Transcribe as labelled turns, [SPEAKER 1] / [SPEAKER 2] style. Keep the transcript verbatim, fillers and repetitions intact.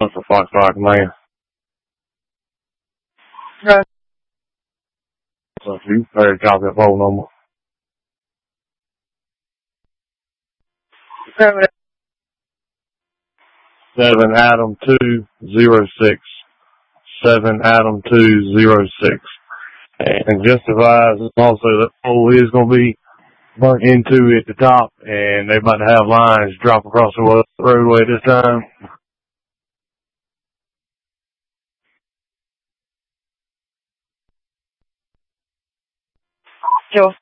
[SPEAKER 1] for Foxfire Command.
[SPEAKER 2] Okay.
[SPEAKER 1] So if you better copy that phone number.
[SPEAKER 2] Seven.
[SPEAKER 1] Seven Adam two zero six. Seven Adam two zero six. And just advise also that pole is going to be burnt into at the top, and they're about to have lines drop across the roadway this time.
[SPEAKER 2] Joe.